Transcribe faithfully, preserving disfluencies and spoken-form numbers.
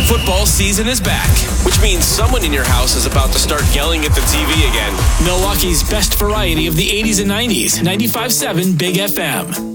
Football season is back, which means someone in your house is about to start yelling at the T V again. Milwaukee's best variety of the eighties and nineties. ninety-five point seven Big F M.